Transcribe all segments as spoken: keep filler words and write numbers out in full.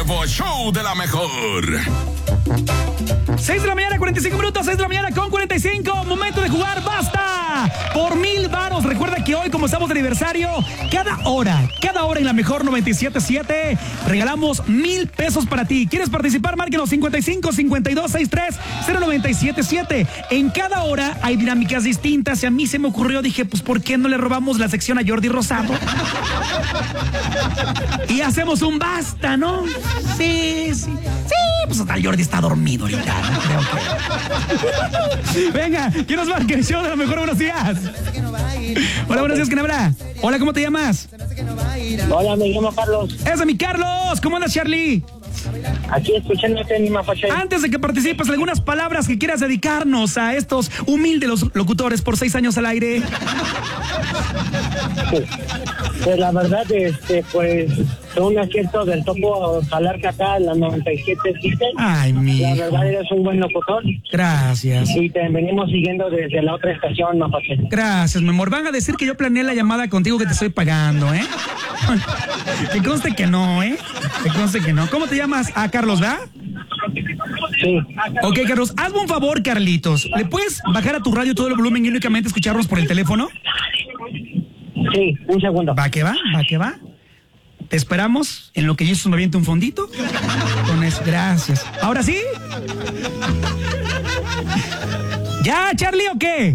nuevo show de la mejor. seis de la mañana, cuarenta y cinco minutos, seis de la mañana con cuarenta y cinco. Momento de jugar, basta. Por mil varos. Recuerda que hoy, como estamos de aniversario, cada hora, cada hora en la mejor noventa y siete punto siete, regalamos mil pesos para ti. ¿Quieres participar? Márquenos cincuenta y cinco, cincuenta y dos, sesenta y tres, cero noventa y siete siete. En cada hora hay dinámicas distintas y a mí se me ocurrió, dije, pues, ¿por qué no le robamos la sección a Jordi Rosado? Y hacemos un basta, ¿no? Sí, sí. Sí, pues hasta el Jordi está dormido ahorita, ¿no? Creo que... Venga, ¿quién nos marca el show de la mejor? Buenos días. Hola, buenos días, ¿quién habla? Hola, ¿cómo te llamas? Hola, me llamo Carlos. ¡Ese es mi Carlos! ¿Cómo andas, Charlie? Aquí escuchándote, mi mapache. Antes de que participes, algunas palabras que quieras dedicarnos a estos humildes los locutores por seis años al aire. Sí. Pues la verdad, este, pues, fue un acierto del topo jalar acá en la noventa y siete punto siete. Ay, mi La hijo. verdad, eres un buen locutor. Gracias. Y te venimos siguiendo desde la otra estación, mapache. Gracias, mi amor. Van a decir que yo planeé la llamada contigo que te estoy pagando, ¿eh? Que conste que no, ¿eh? Que conste que no. ¿Cómo te llamas? Ah, Carlos, ¿verdad? Sí. Ok, Carlos, hazme un favor, Carlitos. ¿Le puedes bajar a tu radio todo el volumen y únicamente escucharnos por el teléfono? Sí, un segundo. Va que va, va que va. Te esperamos en lo que Jesús me avienta un fondito. Con eso, gracias. ¿Ahora sí? ¿Ya, Charlie, o qué?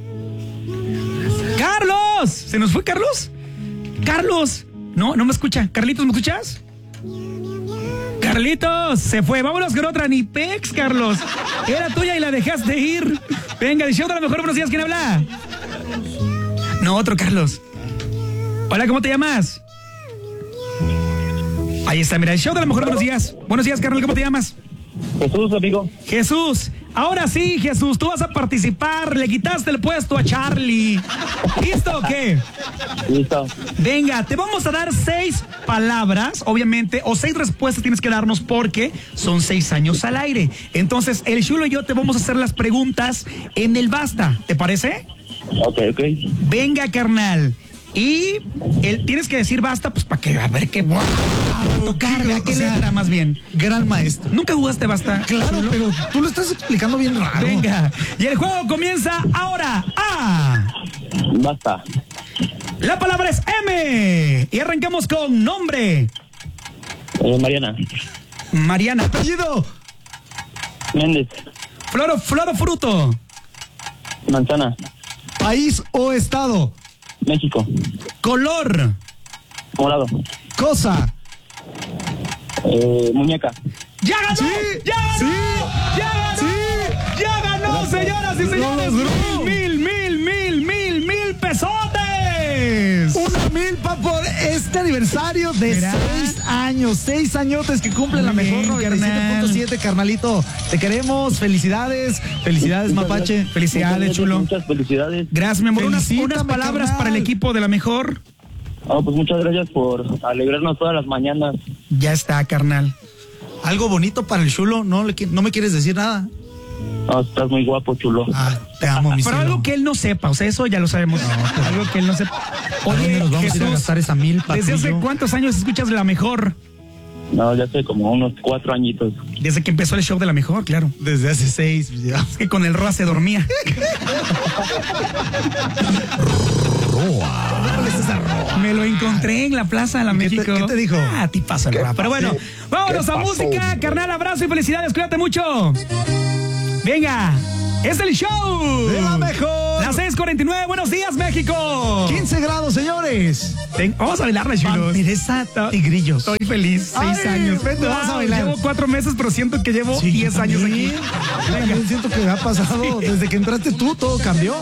¡Carlos! ¿Se nos fue Carlos? ¡Carlos! No, no me escucha. ¿Carlitos, me escuchas? ¡Carlitos! Se fue. Vámonos con otra. Ni pex, Carlos. Era tuya y la dejaste ir. Venga, el show de la mejor. Buenos días. ¿Quién habla? No, otro Carlos. Hola, ¿cómo te llamas? Ahí está, mira, el show de la mejor. Buenos días. Buenos días, Carlos. ¿Cómo te llamas? Jesús, amigo. Jesús. Ahora sí, Jesús, tú vas a participar. Le quitaste el puesto a Charlie. ¿Listo o qué? Listo. Venga, te vamos a dar seis palabras, obviamente, o seis respuestas tienes que darnos porque son seis años al aire. Entonces, el Chulo y yo te vamos a hacer las preguntas en el basta. ¿Te parece? Ok, ok. Venga, carnal. Y el, tienes que decir basta, pues para que a ver qué wow, tocar, ¿a qué o sea, letra más bien? Gran maestro. ¿Nunca jugaste basta? Claro, pero tú lo estás explicando bien raro. Venga, y el juego comienza ahora. ¡Ah! Basta. La palabra es M. Y arrancamos con nombre. Eh, Mariana. Mariana. Apellido. Méndez. Flor o, flor o fruto. Manzana. País o estado. México. Color. Morado. Cosa. Eh, muñeca. ¡Ya ganó! Sí, ¡Ya ganó! sí, ¡Ya ganó! sí. ¡Ya ganó, señoras y señores! Lo logró. ¡Mil, mil, mil, mil, mil pesotes! Una milpa por este aniversario de ¿Verás? seis años. Seis añotes que cumple la Muy mejor bien, noventa y siete punto siete, carnalito. Te queremos. Felicidades. Felicidades, Muchas Mapache. gracias. Felicidades, Muchas chulo. Muchas felicidades. Gracias, mi amor. Unas, Felicítame, unas palabras carnal. para el equipo de la mejor. Oh, pues muchas gracias por alegrarnos todas las mañanas. Ya está, carnal. Algo bonito para el chulo. No, le, qui- no me quieres decir nada. Oh, estás muy guapo, chulo. Ah, te amo, mi Pero cielo. algo que él no sepa, o sea, eso ya lo sabemos. Algo que él no sepa. ¿A dónde Oye, nos vamos a ir a Jesús, gastar esa milpa? ¿desde tú y hace yo? cuántos años escuchas la mejor? No, ya hace como unos cuatro añitos. Desde que empezó el show de la mejor, claro. Desde hace seis. Ya. Es que con el Roa se dormía. Me lo encontré en la Plaza de la ¿Qué te- México. qué te dijo? Ah, tipazo el Roa. Pero bueno, vámonos a música, carnal, abrazo y felicidades, cuídate mucho. Venga, es el show De la mejor. Las seis cuarenta y nueve, buenos días, México. quince grados, señores. Ven, vamos a bailarla, chulos. Vampiresa y grillos. Estoy feliz, seis Ay, años. vente, vamos a bailar. Llevo cuatro meses, pero siento que llevo Sí, diez yo años también. aquí. Yo también siento que me ha pasado. Desde que entraste tú, todo cambió.